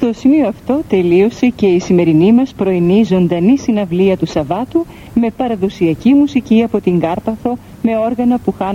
Στο σημείο αυτό τελείωσε και η σημερινή μας πρωινή ζωντανή συναυλία του Σαββάτου με παραδοσιακή μουσική από την Κάρπαθο, με όργανα που χάνουν